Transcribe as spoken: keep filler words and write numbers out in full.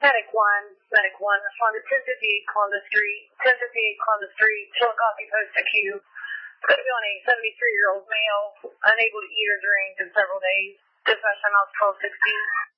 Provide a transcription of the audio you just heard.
Medic one, Medic one, respond to ten fifty-eight Columbus Street, ten fifty-eight Columbus Street, Chillicothe Post I Q. Going to be on a seventy-three-year-old male, unable to eat or drink in several days. Dispatch time out twelve sixteen.